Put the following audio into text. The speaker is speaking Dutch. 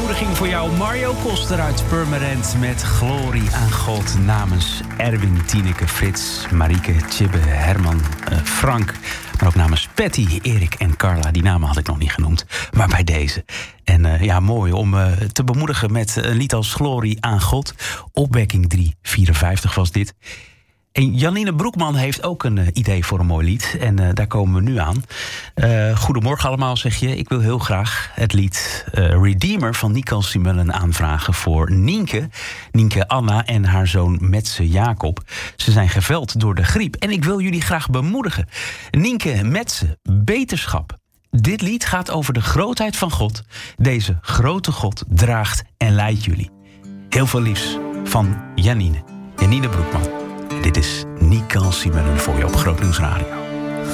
bemoediging voor jou. Mario Koster uit Purmerend met Glorie aan God. Namens Erwin, Tineke, Frits, Marieke, Tjibbe, Herman, Frank. Maar ook namens Patty, Erik en Carla. Die namen had ik nog niet genoemd, maar bij deze. En ja, mooi om te bemoedigen met een lied als Glorie aan God. Opwekking 354 was dit. En Janine Broekman heeft ook een idee voor een mooi lied. En daar komen we nu aan. Goedemorgen allemaal, zeg je. Ik wil heel graag het lied Redeemer van Nicole Simullen aanvragen voor Nienke. Nienke Anna en haar zoon Metse Jacob. Ze zijn geveld door de griep. En ik wil jullie graag bemoedigen. Nienke, Metse, beterschap. Dit lied gaat over de grootheid van God. Deze grote God draagt en leidt jullie. Heel veel liefs van Janine. Janine Broekman. Dit is Nicole Simullen voor je op Groot Nieuws Radio.